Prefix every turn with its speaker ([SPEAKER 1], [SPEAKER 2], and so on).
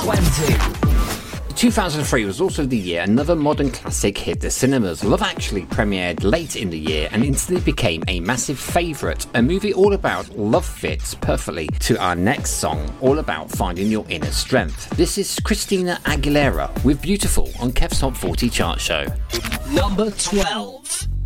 [SPEAKER 1] 20.
[SPEAKER 2] 2003 was also the year another modern classic hit the cinemas. Love Actually premiered late in the year and instantly became a massive favourite. A movie all about love fits perfectly to our next song, all about finding your inner strength. This is Christina Aguilera with Beautiful on Kev's Top 40 chart show.
[SPEAKER 1] Number 12.